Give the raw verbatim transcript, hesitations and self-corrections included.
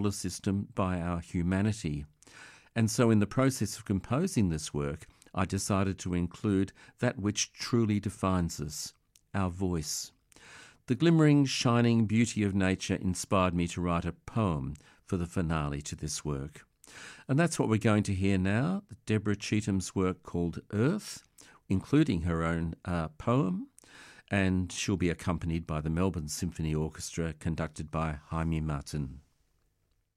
solar system by our humanity. And so in the process of composing this work, I decided to include that which truly defines us, our voice. The glimmering, shining beauty of nature inspired me to write a poem for the finale to this work. And that's what we're going to hear now, Deborah Cheatham's work called Earth, including her own uh, poem, and she'll be accompanied by the Melbourne Symphony Orchestra conducted by Jaime Martin.